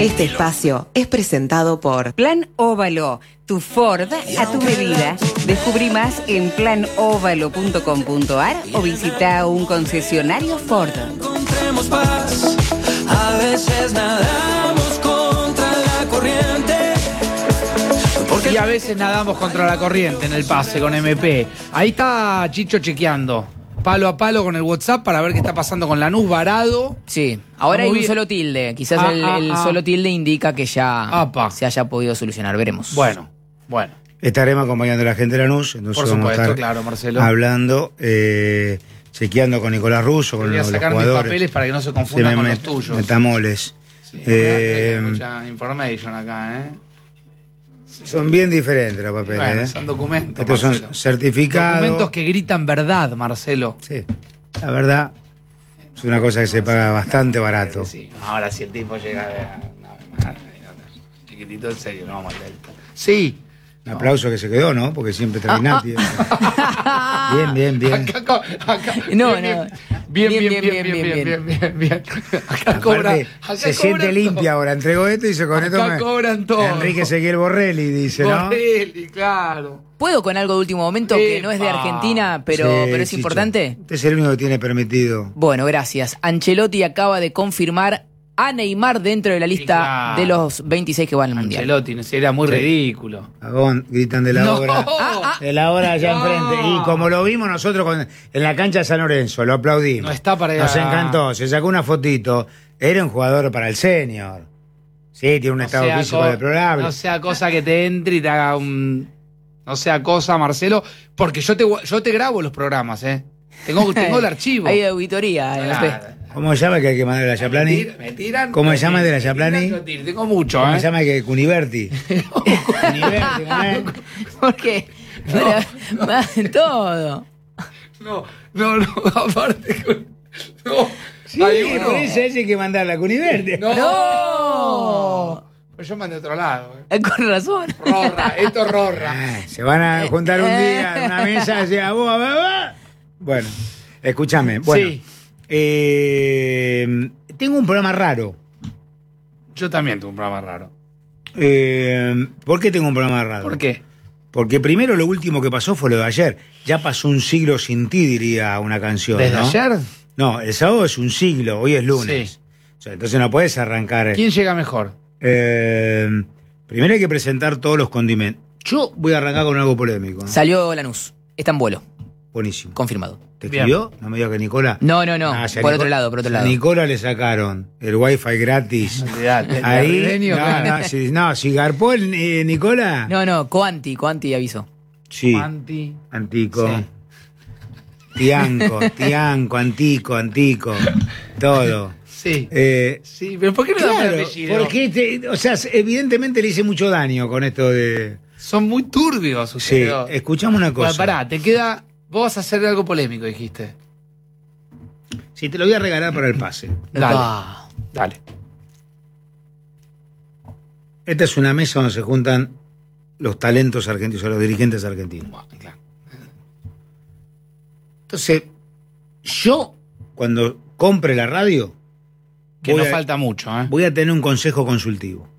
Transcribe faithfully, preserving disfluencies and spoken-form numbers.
Este espacio es presentado por Plan Óvalo, tu Ford a tu medida. Descubrí más en plan óvalo punto com punto a r o visita un concesionario Ford. Encontremos paz, a veces nadamos contra la corriente. Y a veces nadamos contra la corriente en el pase con M P. Ahí está Chicho chequeando. Palo a palo con el WhatsApp para ver qué está pasando con Lanús varado. Sí, ahora Muy hay un bien. solo tilde. Quizás Ah, el, ah, el ah. solo tilde indica que ya Apa. se haya podido solucionar. Veremos. Bueno, bueno. Estaremos acompañando a la gente de Lanús, entonces Por vamos a supuesto, estar claro, Marcelo. hablando, eh, chequeando con Nicolás Russo, con Voy a los, los sacar mis jugadores. papeles para que no se Se confundan me con met- los tuyos. Metamoles. Sí, Eh, hay mucha information acá, ¿eh? Son bien diferentes los papeles. Bueno, ¿eh? son documentos, Estos son Marcelo. certificados. Documentos que gritan verdad, Marcelo. Sí, la verdad es una cosa que se paga bastante barato. Sí, ahora si el tipo llega a... No, no, no, chiquitito, en serio, no vamos al Delta. Sí. Un aplauso que se quedó, ¿no? Porque siempre Travinati. Bien, bien, bien. Acá, co- acá, No, bien, no. Bien, bien, bien, bien, bien, bien, bien, bien. Acá cobra. Aparte, Acá se cobran siente todo. limpia ahora. Entregó esto y dice con esto Acá me- cobran todo. Enrique Ezequiel Borrelli dice, ¿no? Borrelli, claro. ¿Puedo con algo de último momento que no es de Epa. Argentina, pero, Sí, pero es Chicho. importante? Usted es el único que tiene permitido. Bueno, gracias. Ancelotti acaba de confirmar a Neymar dentro de la lista claro. de los veintiséis que van al Mundial. Ancelotti, no sé, era muy Sí. ridículo. Agón, gritan de la No. obra. Ah, De la obra allá No. enfrente. Y como lo vimos nosotros con- en la cancha de San Lorenzo, lo aplaudimos. No está para ir Nos a- encantó, se sacó una fotito. Era un jugador para el senior. Sí, tiene un No estado sea físico co- deplorable. No sea cosa que te entre y te haga un. No sea cosa, Marcelo, porque yo te, gua- yo te grabo los programas, ¿eh? Tengo, tengo el archivo. Hay auditoría. en Claro. el P. ¿Cómo se llama que hay que mandar a la Me Yaplani? tiran- me tiran- ¿Cómo me se llama tiran- de la me Yaplani? tiran, yo tiro. Tengo mucho, ¿Cómo ¿eh? se llama que Cuniverti? Cuniverti, ¿no es? Porque va en todo. No, no, no, aparte. No, Sí, hay uno. por eso ese hay que mandarla a Cuniverti. No. No. Pues yo mandé a otro lado. ¿eh? Eh, Con razón. Rorra, esto es Rorra. Ah, se van a juntar un día en una mesa y decir, "Ah, vos, vos, vos". Bueno, escúchame. Bueno, Sí. eh, tengo un programa raro. Yo también tuve un programa raro. Eh, ¿Por qué tengo un programa raro? ¿Por qué? Porque primero lo último que pasó fue lo de ayer. Ya pasó un siglo sin ti, diría una canción. ¿Desde ¿no? ayer? No, el sábado es un siglo, hoy es lunes. Sí. O sea, entonces no puedes arrancar. ¿Quién llega mejor? Eh, primero hay que presentar todos los condimentos. Yo voy a arrancar con algo polémico. ¿no? Salió Lanús. Está en vuelo. Buenísimo. Confirmado. ¿Te Bien. escribió? No me digas que Nicola. No, no, no. Ah, si a por Nico- otro lado, por otro si a lado. Nicola le sacaron el wifi gratis. Olvidate. Ahí. Ribeño, No, claro. no, si, no, si garpó el eh, Nicola. No, no, Coanti, Coanti avisó. Sí. Manti. Antico. Sí. Tianco, Tianco, Antico, Antico. Todo. Sí. Eh, Sí, pero ¿por qué no da claro, el apellido? porque te- o sea, evidentemente le hice mucho daño con esto de. Son muy turbios Sí, ustedes dos. escuchamos una Bueno, cosa. pará, te queda. Vos vas a hacer algo polémico, dijiste. Sí, te lo voy a regalar para el pase. Dale. Ah. Dale. Esta es una mesa donde se juntan los talentos argentinos, o los dirigentes argentinos. Bueno, claro. Entonces, yo, cuando compre la radio, Que voy no a, falta mucho, ¿eh? voy a tener un consejo consultivo.